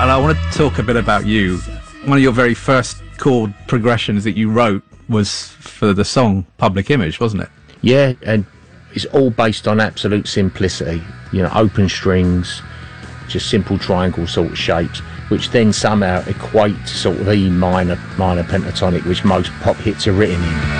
And I want to talk a bit about you. One of your very first chord progressions that you wrote was for the song Public Image, wasn't it? Yeah, and it's all based on absolute simplicity. You know, open strings, just simple triangle sort of shapes, which then somehow equate to sort of E minor pentatonic, which most pop hits are written in.